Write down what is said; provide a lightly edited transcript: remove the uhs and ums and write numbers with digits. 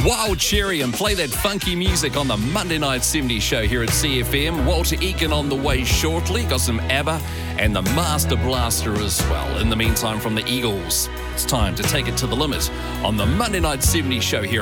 Wild Cherry and play that funky music on the Monday Night 70s show here at CFM. Walter Egan on the way shortly. Got some ABBA and the Master Blaster as well. In the meantime, from the Eagles, it's time to take it to the limit on the Monday Night 70s show here